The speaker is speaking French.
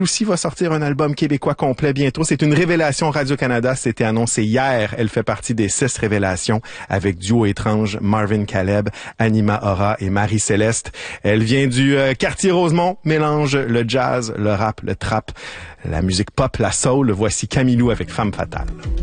Aussi va sortir un album québécois complet bientôt. C'est une révélation Radio-Canada. C'était annoncé hier. Elle fait partie des 6 révélations avec duo étrange Marvin Caleb, Anima Aura et Marie-Céleste. Elle vient du quartier Rosemont, mélange le jazz, le rap, le trap, la musique pop, la soul. Voici Camilou avec Femme Fatale.